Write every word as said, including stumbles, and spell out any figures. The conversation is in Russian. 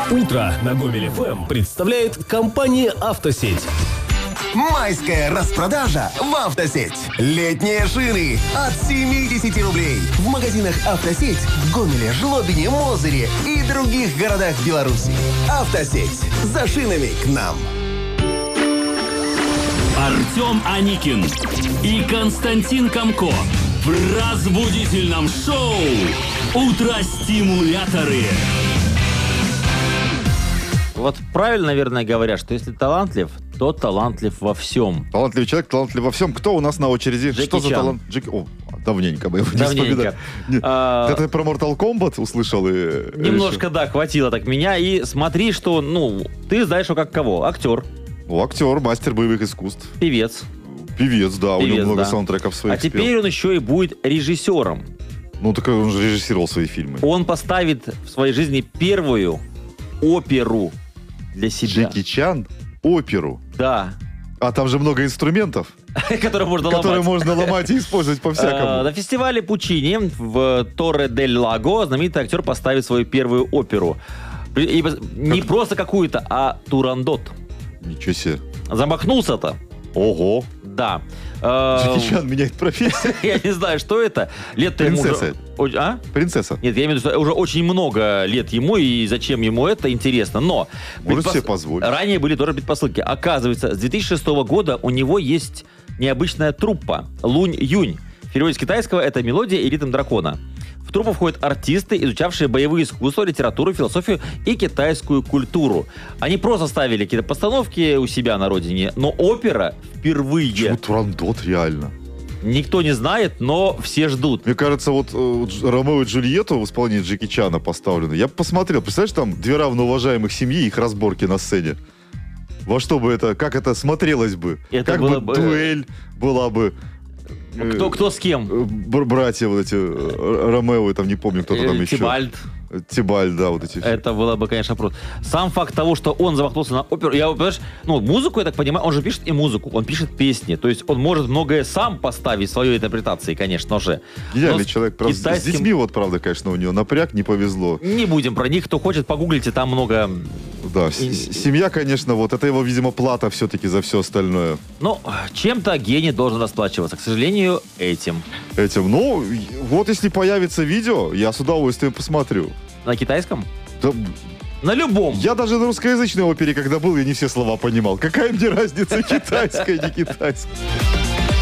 Утро на Гомель эф эм представляет компания «Автосеть». Майская распродажа в «Автосеть». Летние шины от семьдесят рублей. В магазинах «Автосеть» в Гомеле, Жлобине, Мозыре и других городах Беларуси. «Автосеть». За шинами к нам. Артем Аникин и Константин Комко в разбудительном шоу «Утро-стимуляторы». Вот правильно, наверное, говорят, что если талантлив, то талантлив во всем. Талантливый человек, талантлив во всем. Кто у нас на очереди? Джеки Что за Чан. талант? Джеки... О, давненько бы его не Давненько. вспоминал. Не- А, Это ты про Mortal Kombat услышал? И... Немножко, да, хватило так меня. И смотри, что, ну, ты знаешь его как кого? Актер, Ну, актер, мастер боевых искусств. певец. Певец, да, у Певец, него много да. саундтреков своих А теперь спел. он еще и будет режиссером. Ну, так он же режиссировал свои фильмы. Он поставит в своей жизни первую оперу для себя. Джеки Чан, оперу. Да. А там же много инструментов, Которую можно которые ломать. можно ломать и использовать Э, по-всякому. На фестивале Пучини в Торре-дель-Лаго знаменитый актер поставит свою первую оперу. При- и пос- Не просто какую-то, а Турандот. Ничего себе. Замахнулся-то? Ого. Да. Э, Джеки Чан меняет профессию. Я не знаю, что это. Лет-то ему уже... Принцесса. О- А? Принцесса. Нет, я имею в виду, что уже очень много лет ему, и зачем ему это, интересно. Но Может предпос- себе позволить. ранее были тоже предпосылки. Оказывается, с две тысячи шестого года у него есть необычная труппа Лунь-Юнь. В переводе с китайского это мелодия и ритм дракона. В труппу входят артисты, изучавшие боевые искусства, литературу, философию и китайскую культуру. Они просто ставили какие-то постановки у себя на родине, но опера впервые. Почему Турандот реально? Никто не знает, но все ждут. Мне кажется, вот э, Дж- Ромео и Джульетту в исполнении Джеки Чана поставлены. Я бы посмотрел. Представляешь, там две равноуважаемых семьи, их разборки на сцене. Во что бы это, как это смотрелось бы? Это как было бы бы- дуэль была бы. э, Кто, кто с кем? э, бр- Братья вот эти, э, Ромео, и там не помню, кто-то там Э, еще. Тибальд. Тибальд, да, вот эти все. Это было бы, конечно, просто. Сам факт того, что он замахнулся на оперу, я, понимаешь, ну, музыку, я так понимаю, он же пишет и музыку, он пишет песни, то есть он может многое сам поставить в своей интерпретации, конечно же. Гениальный Но с человек. Правда, с- китайским- С детьми вот, правда, конечно, у него напряг, не повезло. Не будем про них, кто хочет, погуглите, там много... Да, с- И- с- семья, конечно, вот, это его, видимо, плата все-таки за все остальное. Ну, чем-то гений должен расплачиваться, к сожалению, этим. Этим. Ну, и- вот если появится видео, я с удовольствием посмотрю. На китайском? Да, На любом. я даже на русскоязычной опере, когда был, я не все слова понимал. Какая мне разница, китайская, не китайская?